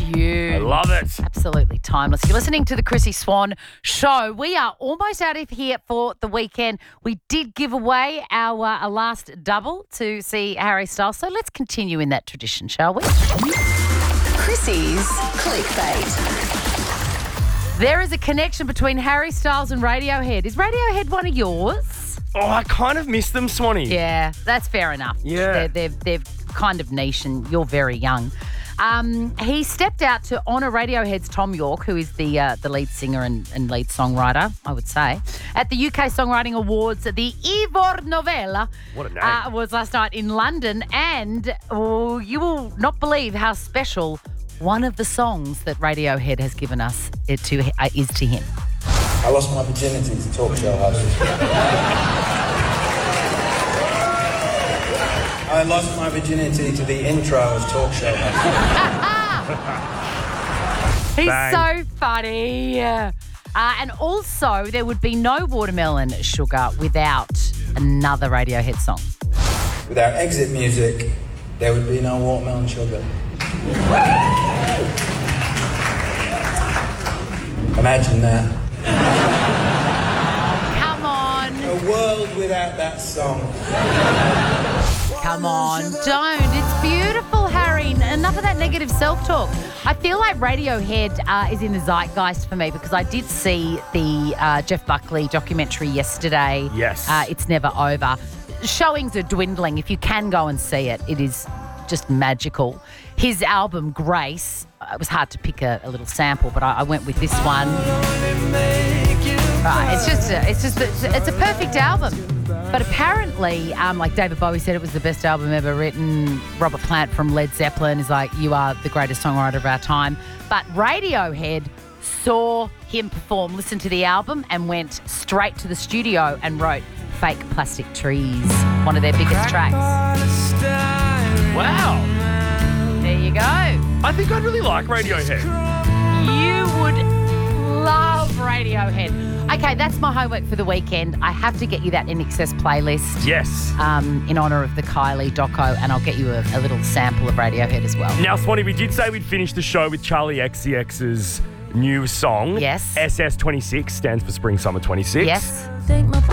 Perfume. I love it. Absolutely timeless. You're listening to the Chrissy Swan Show. We are almost out of here for the weekend. We did give away our last double to see Harry Styles, so let's continue in that tradition, shall we? Chrissy's Clickbait. There is a connection between Harry Styles and Radiohead. Is Radiohead one of yours? Oh, I kind of miss them, Swanee. Yeah, that's fair enough. Yeah. They're kind of niche and you're very young. He stepped out to honour Radiohead's Tom York, who is the lead singer and lead songwriter, I would say, at the UK Songwriting Awards. The Ivor Novella What a name. was last night in London, and you will not believe how special one of the songs that Radiohead has given us is to him. I lost my virginity to talk show hosts. I lost my virginity to the intro of talk show hosts. He's Bang. so funny. And also, there would be no Watermelon Sugar without another Radiohead song. Without exit music, there would be no watermelon sugar. Imagine that. Come on. A world without that song. Come on. Don't. It's beautiful, Harry. Enough of that negative self-talk. I feel like Radiohead is in the zeitgeist for me because I did see the Jeff Buckley documentary yesterday. Yes. It's Never Over. Showings are dwindling. If you can go and see it, it is just magical. His album, Grace, it was hard to pick a little sample, but I went with this one. Right, it's a perfect album. But apparently, like David Bowie said, it was the best album ever written. Robert Plant from Led Zeppelin is like, you are the greatest songwriter of our time. But Radiohead saw him perform, listened to the album, and went straight to the studio and wrote Fake Plastic Trees, one of their biggest tracks. Wow. There you go. I think I'd really like Radiohead. You would love Radiohead. Okay, that's my homework for the weekend. I have to get you that INXS playlist. Yes. In honour of the Kylie doco, and I'll get you a little sample of Radiohead as well. Now, Swanee, we did say we'd finish the show with Charlie XCX's new song. Yes. SS26 stands for Spring Summer 26. Yes.